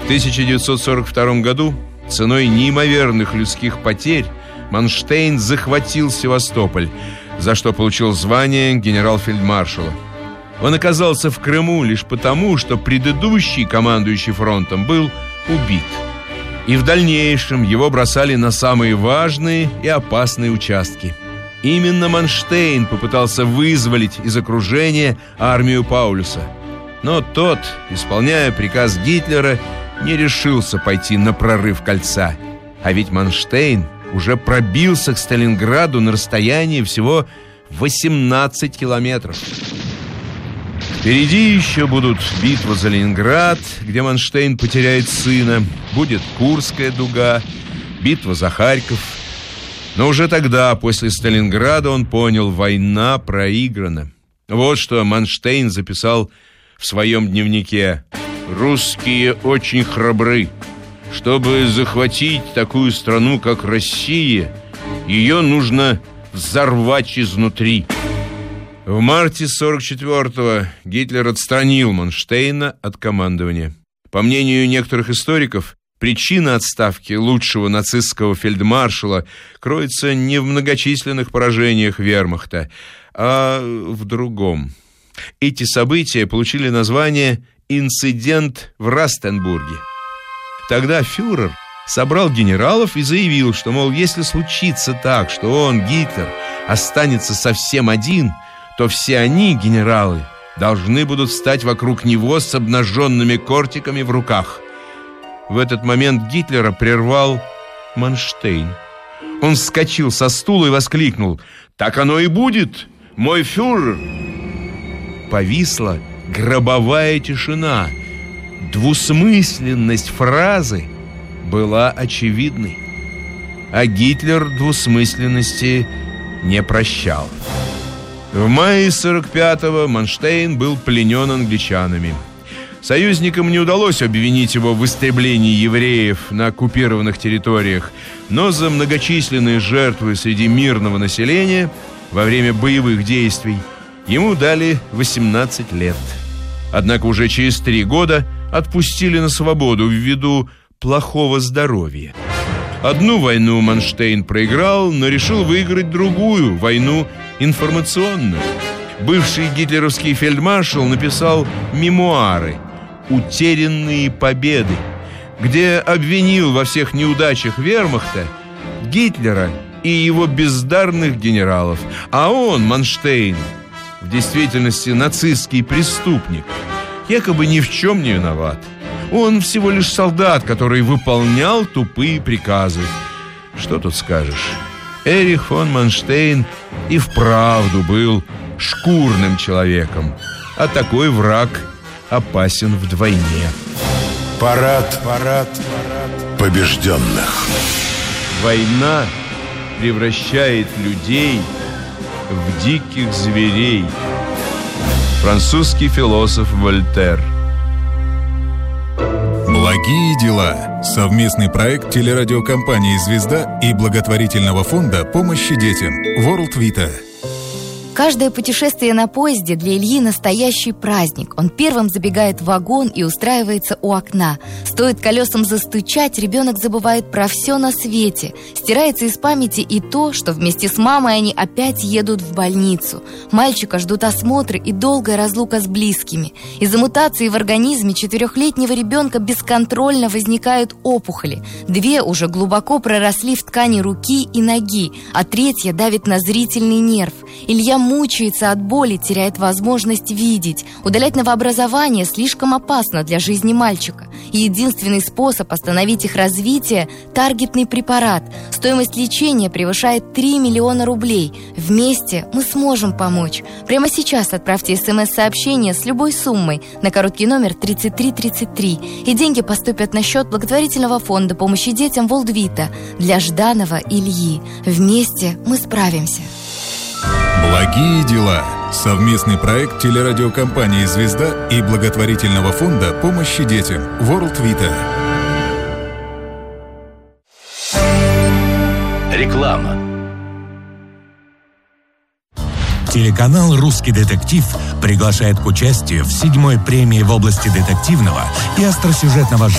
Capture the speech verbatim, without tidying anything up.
тысяча девятьсот сорок втором году ценой неимоверных людских потерь Манштейн захватил Севастополь, за что получил звание генерал-фельдмаршала. Он оказался в Крыму лишь потому, что предыдущий командующий фронтом был убит. И в дальнейшем его бросали на самые важные и опасные участки. Именно Манштейн попытался вызволить из окружения армию Паулюса. Но тот, исполняя приказ Гитлера, не решился пойти на прорыв кольца. А ведь Манштейн уже пробился к Сталинграду на расстоянии всего восемнадцать километров. Впереди еще будут битва за Ленинград, где Манштейн потеряет сына, будет Курская дуга, битва за Харьков. Но уже тогда, после Сталинграда, он понял: война проиграна. Вот что Манштейн записал в своем дневнике: «Русские очень храбры. Чтобы захватить такую страну, как Россия, ее нужно взорвать изнутри». В марте сорок четвёртого Гитлер отстранил Манштейна от командования. По мнению некоторых историков, причина отставки лучшего нацистского фельдмаршала кроется не в многочисленных поражениях вермахта, а в другом. Эти события получили название «Инцидент в Растенбурге». Тогда фюрер собрал генералов и заявил, что, мол, если случится так, что он, Гитлер, останется совсем один, то все они, генералы, должны будут встать вокруг него с обнаженными кортиками в руках. В этот момент Гитлера прервал Манштейн. Он вскочил со стула и воскликнул: «Так оно и будет, мой фюрер!» Повисла гробовая тишина. Двусмысленность фразы была очевидной. А Гитлер двусмысленности не прощал. В мае сорок пятого Манштейн был пленен англичанами. Союзникам не удалось обвинить его в истреблении евреев на оккупированных территориях, но за многочисленные жертвы среди мирного населения во время боевых действий ему дали восемнадцать лет. Однако уже через три года отпустили на свободу ввиду плохого здоровья. Одну войну Манштейн проиграл, но решил выиграть другую, войну информационную. Бывший гитлеровский фельдмаршал написал мемуары «Утерянные победы», где обвинил во всех неудачах вермахта Гитлера и его бездарных генералов. А он, Манштейн, в действительности нацистский преступник, якобы ни в чем не виноват. Он всего лишь солдат, который выполнял тупые приказы. Что тут скажешь? Эрих фон Манштейн и вправду был шкурным человеком, а такой враг опасен вдвойне. Парад, парад, побежденных. Война превращает людей в диких зверей. Французский философ Вольтер. Благие дела. Совместный проект телерадиокомпании «Звезда» и благотворительного фонда помощи детям World Vita. Каждое путешествие на поезде для Ильи настоящий праздник. Он первым забегает в вагон и устраивается у окна. Стоит колесам застучать, ребенок забывает про все на свете. Стирается из памяти и то, что вместе с мамой они опять едут в больницу. Мальчика ждут осмотры и долгая разлука с близкими. Из-за мутации в организме четырехлетнего ребенка бесконтрольно возникают опухоли. Две уже глубоко проросли в ткани руки и ноги, а третья давит на зрительный нерв. Илья мучается от боли, теряет возможность видеть. Удалять новообразование слишком опасно для жизни мальчика. И единственный способ остановить их развитие – таргетный препарат. Стоимость лечения превышает три миллиона рублей. Вместе мы сможем помочь. Прямо сейчас отправьте смс-сообщение с любой суммой на короткий номер тридцать три тридцать три. И деньги поступят на счет благотворительного фонда помощи детям World Vita для Жданова Ильи. Вместе мы справимся. Благие дела. Совместный проект телерадиокомпании «Звезда» и благотворительного фонда помощи детям World Vita. Реклама. Телеканал «Русский детектив» приглашает к участию в седьмой премии в области детективного и остросюжетного